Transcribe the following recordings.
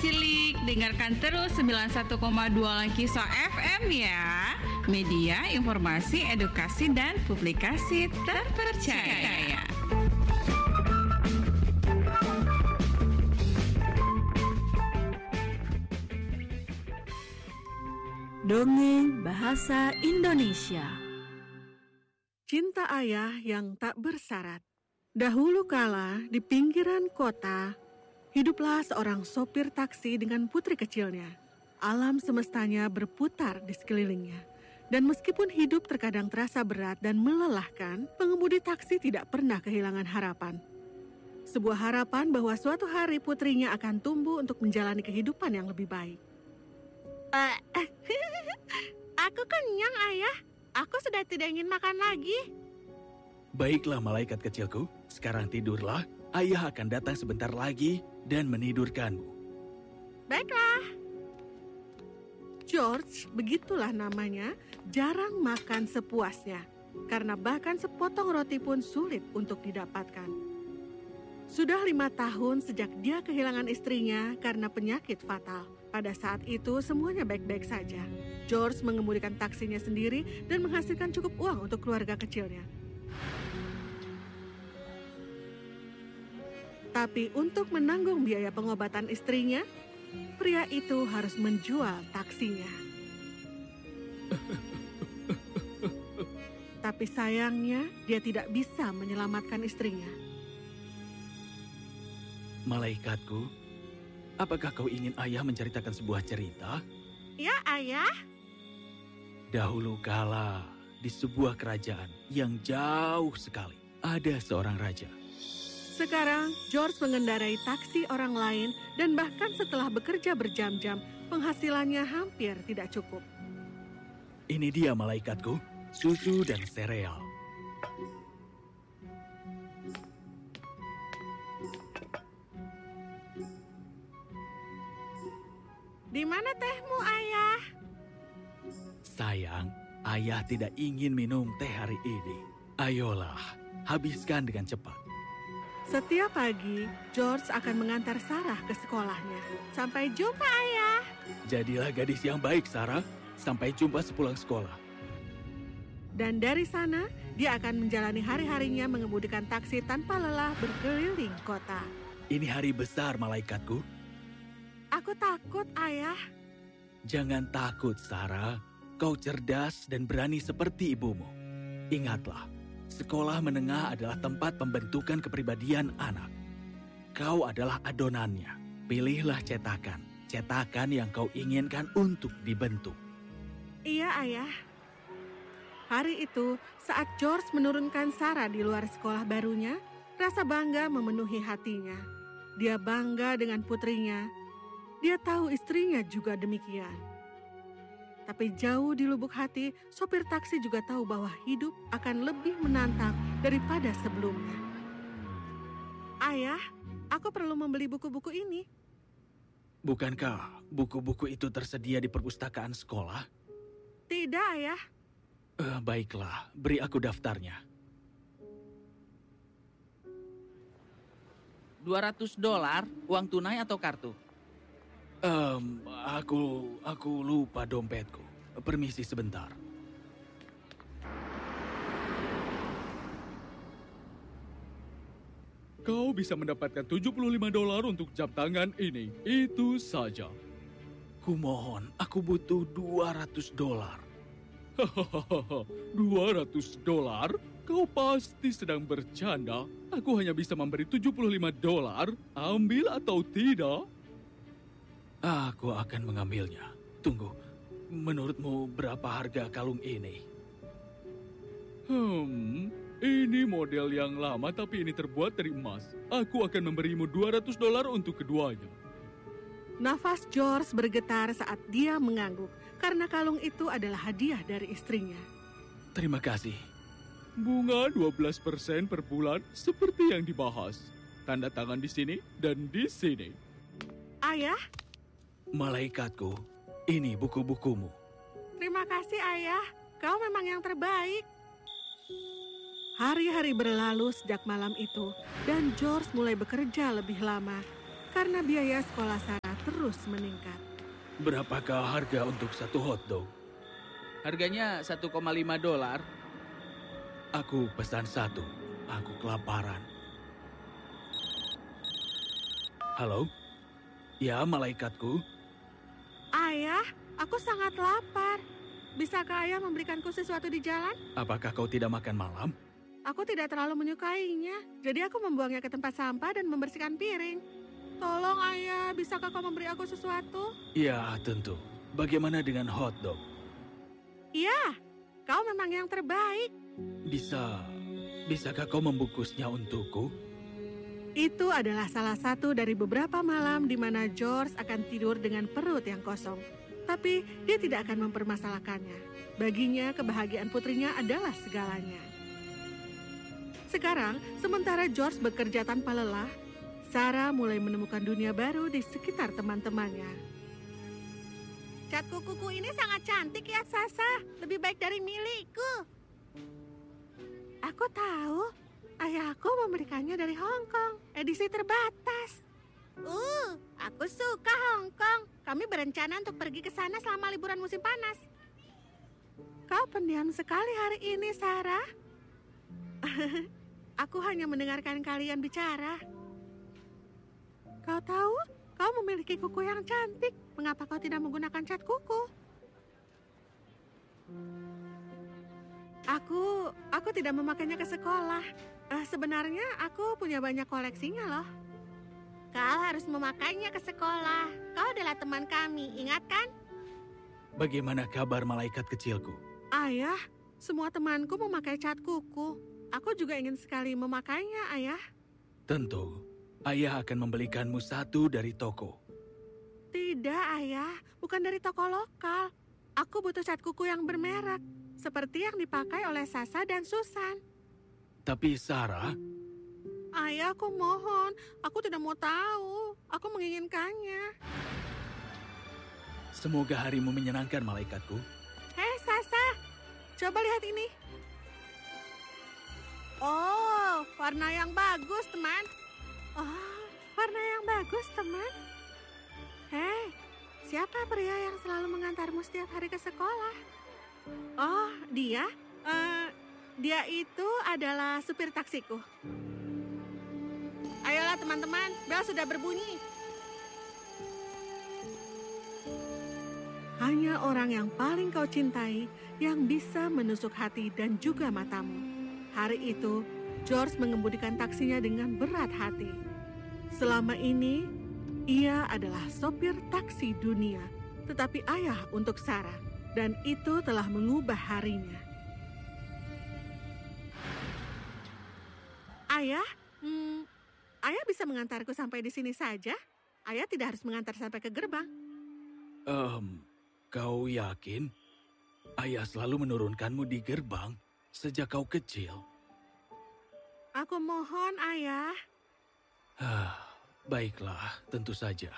cilik, dengarkan terus 91,2 Lankiso FM ya. Media, informasi, edukasi, dan publikasi terpercaya. Dongeng Bahasa Indonesia. Cinta ayah yang tak bersyarat. Dahulu kala di pinggiran kota, hiduplah seorang sopir taksi dengan putri kecilnya. Alam semestanya berputar di sekelilingnya. Dan meskipun hidup terkadang terasa berat dan melelahkan, pengemudi taksi tidak pernah kehilangan harapan. Sebuah harapan bahwa suatu hari putrinya akan tumbuh untuk menjalani kehidupan yang lebih baik. Aku kenyang, ayah. Aku sudah tidak ingin makan lagi. Baiklah, malaikat kecilku. Sekarang tidurlah. Ayah akan datang sebentar lagi dan menidurkanmu. Baiklah. George, begitulah namanya, jarang makan sepuasnya. Karena bahkan sepotong roti pun sulit untuk didapatkan. Sudah 5 tahun sejak dia kehilangan istrinya karena penyakit fatal. Pada saat itu semuanya baik-baik saja. George mengemudikan taksinya sendiri dan menghasilkan cukup uang untuk keluarga kecilnya. Tapi untuk menanggung biaya pengobatan istrinya, pria itu harus menjual taksinya. Tapi sayangnya, dia tidak bisa menyelamatkan istrinya. Malaikatku, apakah kau ingin ayah menceritakan sebuah cerita? Ya, ayah. Dahulu kala, di sebuah kerajaan yang jauh sekali, ada seorang raja. Sekarang, George mengendarai taksi orang lain dan bahkan setelah bekerja berjam-jam, penghasilannya hampir tidak cukup. Ini dia malaikatku, susu dan sereal. Di mana tehmu, ayah? Sayang, ayah tidak ingin minum teh hari ini. Ayolah, habiskan dengan cepat. Setiap pagi, George akan mengantar Sarah ke sekolahnya. Sampai jumpa, ayah. Jadilah gadis yang baik, Sarah. Sampai jumpa sepulang sekolah. Dan dari sana, dia akan menjalani hari-harinya mengemudikan taksi tanpa lelah berkeliling kota. Ini hari besar, malaikatku. Aku takut, ayah. Jangan takut, Sarah. Kau cerdas dan berani seperti ibumu. Ingatlah, sekolah menengah adalah tempat pembentukan kepribadian anak. Kau adalah adonannya. Pilihlah cetakan yang kau inginkan untuk dibentuk. Iya, ayah. Hari itu, saat George menurunkan Sarah di luar sekolah barunya, rasa bangga memenuhi hatinya. Dia bangga dengan putrinya. Dia tahu istrinya juga demikian. Tapi jauh di lubuk hati, sopir taksi juga tahu bahwa hidup akan lebih menantang daripada sebelumnya. Ayah, aku perlu membeli buku-buku ini. Bukankah buku-buku itu tersedia di perpustakaan sekolah? Tidak, ayah. Baiklah, beri aku daftarnya. $200, uang tunai atau kartu? Aku lupa dompetku. Permisi sebentar. Kau bisa mendapatkan $75 untuk jam tangan ini. Itu saja. Kumohon, aku butuh $200. Hahaha, $200? Kau pasti sedang bercanda. Aku hanya bisa memberi $75. Ambil atau tidak? Aku akan mengambilnya. Tunggu, menurutmu berapa harga kalung ini? Ini model yang lama tapi ini terbuat dari emas. Aku akan memberimu $200 untuk keduanya. Nafas George bergetar saat dia mengangguk karena kalung itu adalah hadiah dari istrinya. Terima kasih. Bunga 12% per bulan seperti yang dibahas. Tanda tangan di sini dan di sini. Ayah? Malaikatku, ini buku-bukumu. Terima kasih, ayah. Kau memang yang terbaik. Hari-hari berlalu sejak malam itu, dan George mulai bekerja lebih lama karena biaya sekolah Sarah terus meningkat. Berapakah harga untuk satu hotdog? Harganya $1,5. Aku pesan satu. Aku kelaparan. Halo? Ya, malaikatku. Ayah, aku sangat lapar. Bisakah ayah memberikanku sesuatu di jalan? Apakah kau tidak makan malam? Aku tidak terlalu menyukainya, jadi aku membuangnya ke tempat sampah dan membersihkan piring. Tolong ayah, bisakah kau memberi aku sesuatu? Ya, tentu. Bagaimana dengan hotdog? Iya, kau memang yang terbaik. Bisakah kau membungkusnya untukku? Itu adalah salah satu dari beberapa malam di mana George akan tidur dengan perut yang kosong. Tapi dia tidak akan mempermasalahkannya. Baginya, kebahagiaan putrinya adalah segalanya. Sekarang, sementara George bekerja tanpa lelah, Sarah mulai menemukan dunia baru di sekitar teman-temannya. Cat kukuku ini sangat cantik ya, Sasa. Lebih baik dari milikku. Aku tahu. Ayahku memberikannya dari Hong Kong, edisi terbatas. Aku suka Hong Kong. Kami berencana untuk pergi ke sana selama liburan musim panas. Kau pendiam sekali hari ini, Sarah. Aku hanya mendengarkan kalian bicara. Kau tahu, kau memiliki kuku yang cantik. Mengapa kau tidak menggunakan cat kuku? Aku tidak memakainya ke sekolah. Sebenarnya aku punya banyak koleksinya loh. Kau harus memakainya ke sekolah. Kau adalah teman kami, ingat kan? Bagaimana kabar malaikat kecilku? Ayah, semua temanku memakai cat kuku. Aku juga ingin sekali memakainya, Ayah. Tentu, ayah akan membelikanmu satu dari toko. Tidak, Ayah. Bukan dari toko lokal. Aku butuh cat kuku yang bermerek, seperti yang dipakai oleh Sasa dan Susan. Tapi Sarah... Ayah, aku mohon. Aku tidak mau tahu. Aku menginginkannya. Semoga harimu menyenangkan, malaikatku. Hei, Sasa. Coba lihat ini. Oh, warna yang bagus, teman. Oh, warna yang bagus, teman. Hei, siapa pria yang selalu mengantarmu setiap hari ke sekolah? Oh, dia? Dia itu adalah supir taksiku. Ayolah teman-teman, bel sudah berbunyi. Hanya orang yang paling kau cintai yang bisa menusuk hati dan juga matamu. Hari itu, George mengemudikan taksinya dengan berat hati. Selama ini, ia adalah sopir taksi dunia, tetapi ayah untuk Sarah, dan itu telah mengubah harinya. Ayah, ayah bisa mengantarku sampai di sini saja. Ayah tidak harus mengantar sampai ke gerbang. Kau yakin? Ayah selalu menurunkanmu di gerbang sejak kau kecil. Aku mohon, Ayah. Baiklah, tentu saja.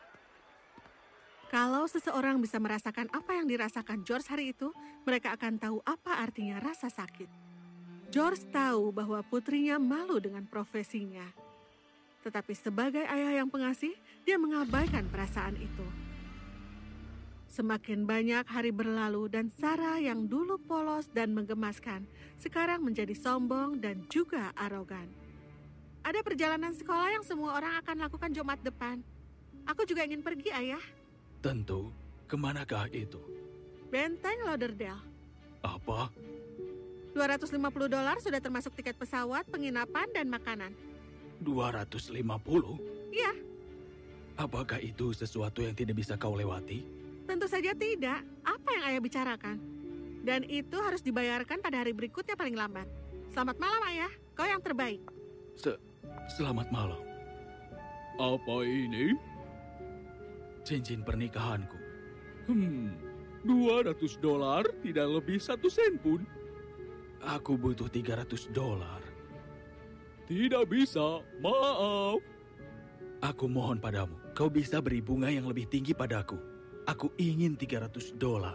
Kalau seseorang bisa merasakan apa yang dirasakan George hari itu, mereka akan tahu apa artinya rasa sakit. George tahu bahwa putrinya malu dengan profesinya. Tetapi sebagai ayah yang pengasih, dia mengabaikan perasaan itu. Semakin banyak hari berlalu dan Sarah yang dulu polos dan menggemaskan, sekarang menjadi sombong dan juga arogan. Ada perjalanan sekolah yang semua orang akan lakukan Jumat depan. Aku juga ingin pergi, Ayah. Tentu, kemanakah itu? Benteng Lauderdale. Apa? $250 sudah termasuk tiket pesawat, penginapan, dan makanan. 250? Iya. Apakah itu sesuatu yang tidak bisa kau lewati? Tentu saja tidak. Apa yang ayah bicarakan? Dan itu harus dibayarkan pada hari berikutnya paling lambat. Selamat malam, Ayah. Kau yang terbaik. Selamat malam. Apa ini? Cincin pernikahanku. $200 tidak lebih 1 sen pun. Aku butuh $300. Tidak bisa, maaf. Aku mohon padamu, kau bisa beri bunga yang lebih tinggi padaku. Aku ingin $300.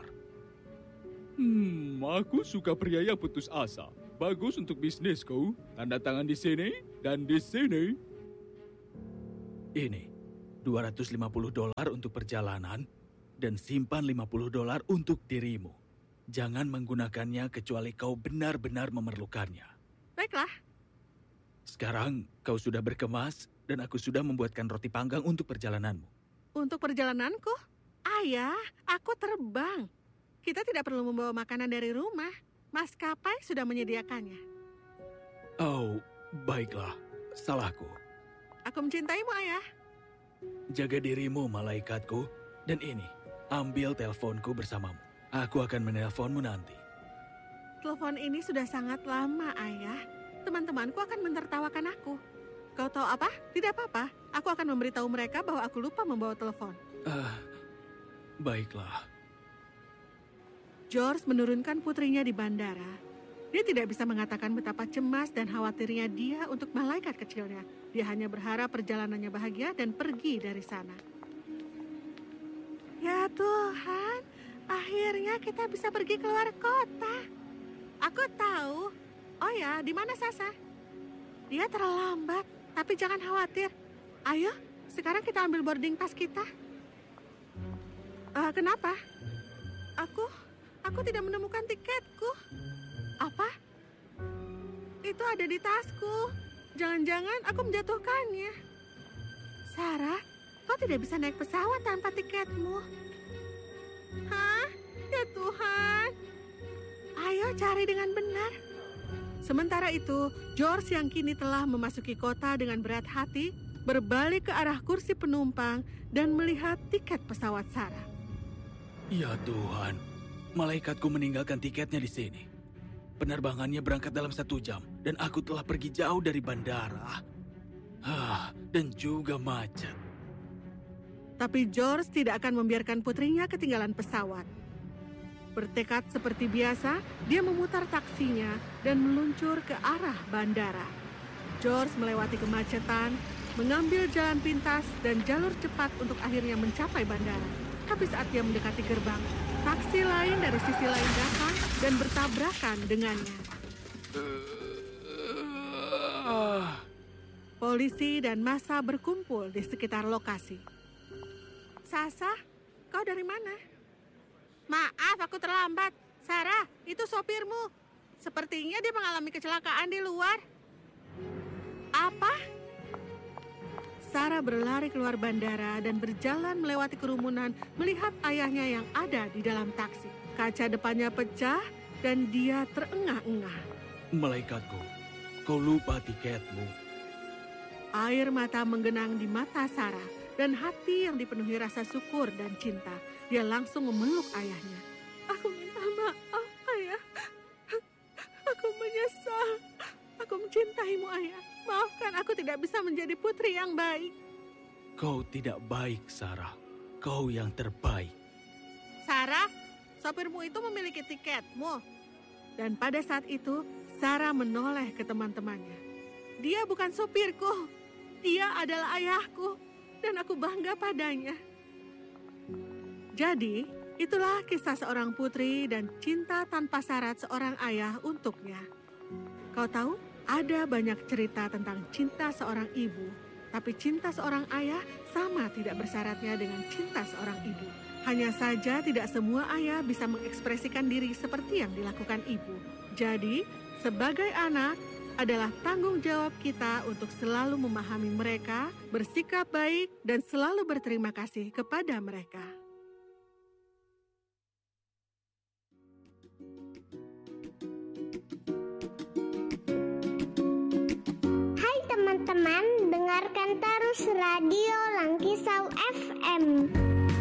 Aku suka pria yang putus asa. Bagus untuk bisnisku. Tanda tangan di sini dan di sini. Ini, $250 untuk perjalanan dan simpan $50 untuk dirimu. Jangan menggunakannya kecuali kau benar-benar memerlukannya. Baiklah. Sekarang kau sudah berkemas dan aku sudah membuatkan roti panggang untuk perjalananmu. Untuk perjalananku? Ayah, aku terbang. Kita tidak perlu membawa makanan dari rumah. Maskapai sudah menyediakannya. Oh, baiklah. Salahku. Aku mencintaimu, Ayah. Jaga dirimu, malaikatku. Dan ini, ambil teleponku bersamamu. Aku akan menelponmu nanti. Telepon ini sudah sangat lama, Ayah. Teman-temanku akan mentertawakan aku. Kau tahu apa? Tidak apa-apa. Aku akan memberitahu mereka bahwa aku lupa membawa telepon. Baiklah. George menurunkan putrinya di bandara. Dia tidak bisa mengatakan betapa cemas dan khawatirnya dia untuk malaikat kecilnya. Dia hanya berharap perjalanannya bahagia dan pergi dari sana. Ya Tuhan, akhirnya kita bisa pergi keluar kota. Aku tahu. Oh ya, di mana Sasa? Dia terlambat, tapi jangan khawatir. Ayo, sekarang kita ambil boarding pass kita. Kenapa? Aku tidak menemukan tiketku. Apa? Itu ada di tasku. Jangan-jangan aku menjatuhkannya. Sarah, kau tidak bisa naik pesawat tanpa tiketmu. Hah? Ya Tuhan. Ayo cari dengan benar. Sementara itu, George yang kini telah memasuki kota dengan berat hati, berbalik ke arah kursi penumpang dan melihat tiket pesawat Sarah. Ya Tuhan, malaikatku meninggalkan tiketnya di sini. Penerbangannya berangkat dalam 1 jam, dan aku telah pergi jauh dari bandara. Dan juga macet. Tapi George tidak akan membiarkan putrinya ketinggalan pesawat. Bertekad seperti biasa, dia memutar taksinya dan meluncur ke arah bandara. George melewati kemacetan, mengambil jalan pintas dan jalur cepat untuk akhirnya mencapai bandara. Tapi saat dia mendekati gerbang, taksi lain dari sisi lain datang dan bertabrakan dengannya. Polisi dan massa berkumpul di sekitar lokasi. Sasa, kau dari mana? Maaf, aku terlambat. Sarah, itu sopirmu. Sepertinya dia mengalami kecelakaan di luar. Apa? Sarah berlari keluar bandara dan berjalan melewati kerumunan melihat ayahnya yang ada di dalam taksi. Kaca depannya pecah dan dia terengah-engah. Malaikatku, kau lupa tiketmu. Air mata menggenang di mata Sarah dan hati yang dipenuhi rasa syukur dan cinta. Dia langsung memeluk ayahnya. Aku minta maaf, Ayah. Aku menyesal. Aku mencintaimu, Ayah. Maafkan aku tidak bisa menjadi putri yang baik. Kau tidak baik, Sarah. Kau yang terbaik. Sarah, sopirmu itu memiliki tiketmu. Dan pada saat itu, Sarah menoleh ke teman-temannya. Dia bukan sopirku. Dia adalah ayahku. Dan aku bangga padanya. Jadi, itulah kisah seorang putri dan cinta tanpa syarat seorang ayah untuknya. Kau tahu, ada banyak cerita tentang cinta seorang ibu, tapi cinta seorang ayah sama tidak bersyaratnya dengan cinta seorang ibu. Hanya saja tidak semua ayah bisa mengekspresikan diri seperti yang dilakukan ibu. Jadi, sebagai anak, adalah tanggung jawab kita untuk selalu memahami mereka, bersikap baik, dan selalu berterima kasih kepada mereka. Teman-teman, dengarkan terus Radio Langkisau FM.